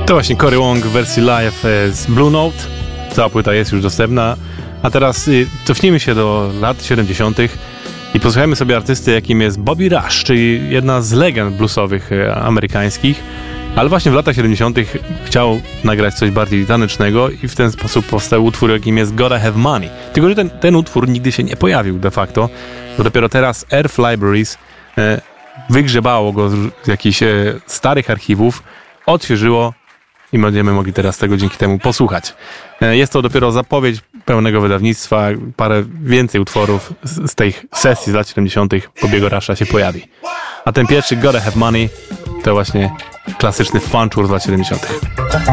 To właśnie Cory Wong w wersji live z Blue Note. Cała płyta jest już dostępna. A teraz cofnijmy się do lat 70. i posłuchajmy sobie artysty, jakim jest Bobby Rush, czyli jedna z legend bluesowych amerykańskich. Ale właśnie w latach 70. chciał nagrać coś bardziej tanecznego i w ten sposób powstał utwór, jakim jest Gotta Have Money. Tylko że ten utwór nigdy się nie pojawił de facto, bo dopiero teraz Earth Libraries wygrzebało go z jakichś starych archiwów, odświeżyło i będziemy mogli teraz tego dzięki temu posłuchać. Jest to dopiero zapowiedź pełnego wydawnictwa, parę więcej utworów z tej sesji z lat 70. Bobby'ego Rusha się pojawi. A ten pierwszy Gotta Have Money to właśnie klasyczny funchur z lat 70.